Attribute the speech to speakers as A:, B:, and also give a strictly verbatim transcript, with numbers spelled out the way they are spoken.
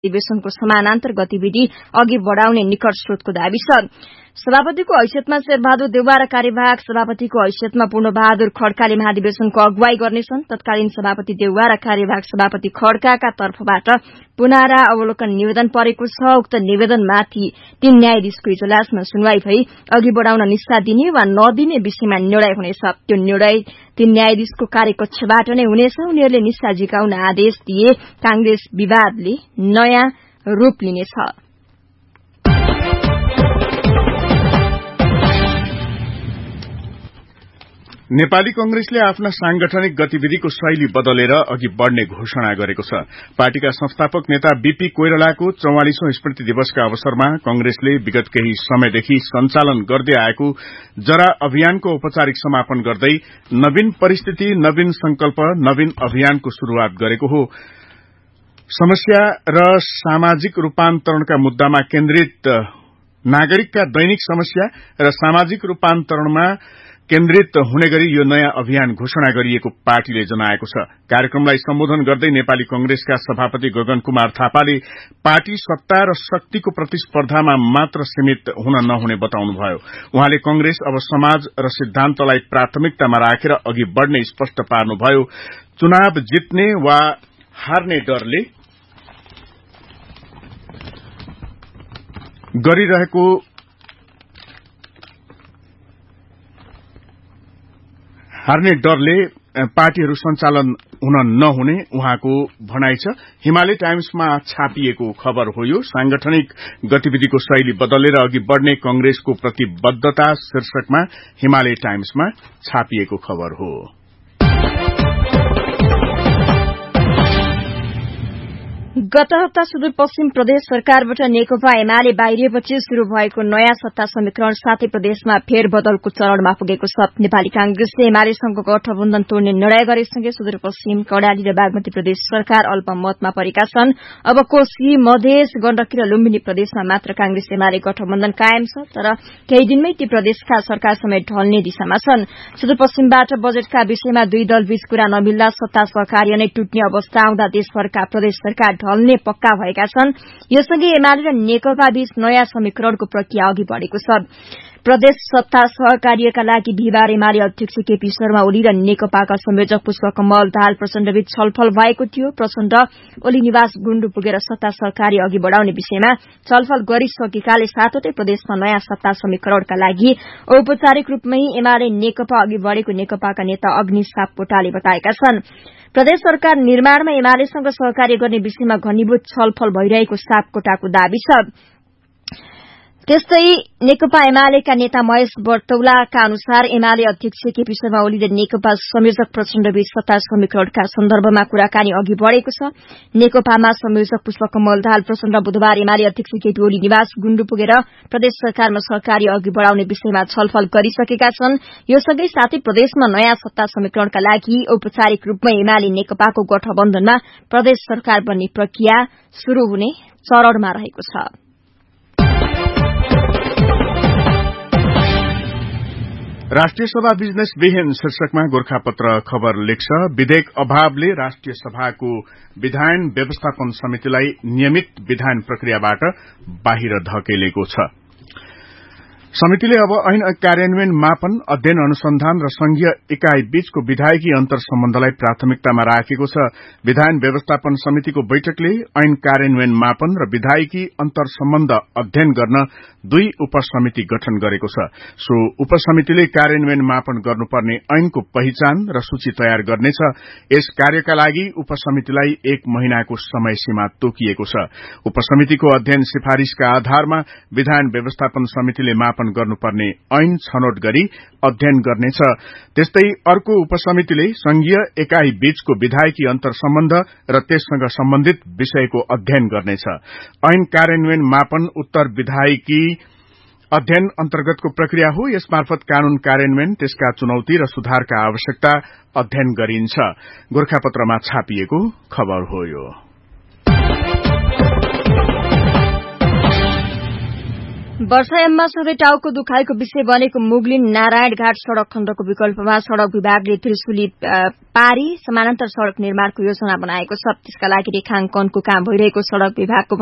A: अधिवेशनको समानान्तर गतिविधि अघि बढ़ाउने निकट स्रोतको दावी छ। सभापतिको हैसियतमा शेरबहादुर देउवा र कार्यवाहक सभापतिको हैसियतमा पूर्णबहादुर खड्काले महाधिवेशनको अगुवाई गर्नेछन्। तत्कालीन सभापति देउवा र कार्यवाहक सभापति खड्काका तर्फबाट पुनरावलोकन निवेदन परेको छ। उक्त निवेदनमाथि तीन न्यायाधीशको इजलासमा सुनवाई भई अघि बढ़ाउन निस्सा दिने वा नदिने विषयमा निर्णय हुनेछ। त्यो निर्णय तीन न्यायाधीशको कार्यकक्षबाट नै हुनेछ। उनीहरूले निस्सा झिकाउन आदेश दिए कांग्रेस विवादले नयाँ रूप लिनेछ।
B: नेपाली कंग्रेसले आफ्ना सांगठनिक गतिविधिको शैली बदलेर अघि बढ़ने घोषणा गरेको छ। पार्टीका संस्थापक नेता बीपी कोइरालाको चौवालीसौं स्मृति दिवसका अवसरमा कंग्रेसले विगत केही समयदेखि सञ्चालन गर्दै आएको जरा अभियानको औपचारिक समापन गर्दै नवीन परिस्थिति नवीन संकल्प नवीन अभियानको शुरूआत गरेको हो। समस्या र सामाजिक रूपान्तरणका मुद्दामा केन्द्रित नागरिकका दैनिक समस्या र सामाजिक रूपान्तरणमा केन्द्रित हुने गरी यो नयाँ अभियान घोषणा गरिएको पार्टीले जनाएको छ। कार्यक्रमलाई सम्बोधन गर्दै नेपाली कंग्रेसका सभापति गगन कुमार थापाले पार्टी सत्ता र शक्तिको प्रतिस्पर्धामा मात्र सीमित हुन नहुने बताउनुभयो। उहाँले कंग्रेस अब समाज र सिद्धान्तलाई प्राथमिकतामा राखेर अघि बढ़ने स्पष्ट पार्नुभयो। चुनाव जित्ने वा हार्ने डरले गरिरहेको हार्ने डरले पार्टीहरू सञ्चालन हुन नहुने उहाँको भनाइ छ। हिमालय टाइम्समा छापिएको खबर हो। यो सांगठनिक गतिविधिको शैली बदलेर अघि बढ़ने कंग्रेसको प्रतिबद्धता शीर्षकमा हिमालय टाइम्समा छापिएको खबर हो।
A: गत हप्ता सुदूरपश्चिम प्रदेश सरकारबाट नेकपा एमाले बाहिरिएपछि शुरू भएको नयाँ सत्ता समीकरण साथै प्रदेशमा फेरबदलको चरणमा पुगेको छ। नेपाली कांग्रेसले एमालेसँग गठबन्धन तोड्ने निर्णय गरेसँगै सुदूरपश्चिम कर्णाली र बागमती प्रदेश सरकार अल्पमतमा परेका छन्। अब कोशी मधेस गण्डकी र लुम्बिनी प्रदेशमा मात्र कांग्रेस एमाले गठबन्धन कायम छ, तर केही दिनमै ती प्रदेशका सरकार समेत ढल्ने दिशामा छन्। सुदूरपश्चिमबाट बजेटका विषयमा दुई दलबीच कुरा नमिल्दा सत्ता सहकार्य नै टुट्ने अवस्था आउँदा देशभरका प्रदेश सरकार ढल्ने पक्का भएका छन्। यससँगै एमाले र नेकपा बीच नयाँ समीकरणको प्रक्रिया अघि बढ़ेको छ। प्रदेश सत्ता सहकार्यका लागि बिहिबार एमाले अध्यक्ष केपी शर्मा ओली र नेकपाका संयोजक पुष्पकमल दाहाल प्रचण्डबीच छलफल भएको थियो। प्रचण्ड ओली निवास गुण्डु पुगेर सत्ता सहकार्य अघि बढ़ाउने विषयमा छलफल गरिसकेकाले साथै प्रदेशमा नयाँ सत्ता समीकरणका लागि औपचारिक रूपमै एमाले नेकपा अघि बढ़ेको नेकपाका नेता अग्नि सापकोटाले बताएका छन्। प्रदेश सरकार निर्माणमा एमालेसँग सहकार्य गर्ने विषयमा घनीभूत छलफल भइरहेको सापकोटाको दावी छ। त्यस्तै नेकपा एमालेका नेता महेश बर्तौलाका अनुसार एमाले अध्यक्ष केपी शर्मा ओली र नेकपा संयोजक प्रचण्डबीच सत्ता समीकरणका सन्दर्भमा कुराकानी अघि बढ़ेको छ। नेकपामा संयोजक पुष्पकमल दाहाल प्रचण्ड बुधबार एमाले अध्यक्ष केपी ओली निवास गुण्डु पुगेर प्रदेश सरकारमा सहकार्य अघि बढ़ाउने विषयमा छलफल गरिसकेका छन्। यो सँगै साथै प्रदेशमा नयाँ सत्ता समीकरणका लागि औपचारिक रूपमा एमाले नेकपाको गठबन्धनमा प्रदेश सरकार बन्ने प्रक्रिया शुरू हुने चरणमा रहेको छ।
B: राष्ट्रिय सभा बिजनेस विहीन शीर्षकमा गोर्खापत्र खबर लेख्छ। विधेयक अभावले राष्ट्रिय सभाको विधायन व्यवस्थापन समितिलाई नियमित विधायन प्रक्रियाबाट बाहिर धकेलेको छ। समितिले अब ऐन कार्यान्वयन मापन अध्ययन अनुसन्धान र संघीय इकाई बीचको विधायकी अन्तर सम्बन्धलाई प्राथमिकतामा राखेको छ। विधायन व्यवस्थापन समितिको बैठकले ऐन कार्यान्वयन मापन र विधायकी अन्तर सम्बन्ध अध्ययन गर्न दुई उपसमिति गठन गरेको छ। सो उपसमितिले कार्यान्वयन मापन गर्नुपर्ने ऐनको पहिचान र सूची तयार गर्नेछ। यस कार्यका लागि उपसमितिलाई एक महिनाको समय सीमा तोकिएको छ। उपसमितिको अध्ययन सिफारिशका आधारमा विधायन व्यवस्थापन समितिले मापन गर्नुपर्ने ऐन छनौट गरी अध्ययन गर्नेछ। त्यस्तै अर्को उपसमितिले संघीय एकाई बीचको विधायकी अन्तर सम्बन्ध र त्यससँग सम्बन्धित विषयको अध्ययन गर्नेछ। ऐन कार्यान्वयन मापन उत्तर विधायकी अध्ययन अन्तर्गतको प्रक्रिया हो। यसमार्फत कानून कार्यान्वयन त्यसका चुनौती र सुधारका आवश्यकता अध्ययन गरिन्छ। गोर्खापत्रमा छापिएको खबर हो। यो
A: वर्षायाममा सधैँ टाउको दुखाइको विषय बनेको मुगलिन नारायणघाट सड़क खण्डको विकल्पमा सड़क विभागले त्रिशुली पारी समानान्तर सड़क निर्माणको योजना बनाएको छ। त्यसका लागि रेखांकनको काम भइरहेको सड़क विभागको